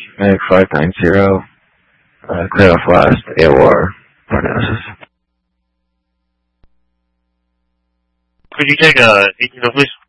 Medic 590, clear off last, AOR, prognosis. Could you take 18 please?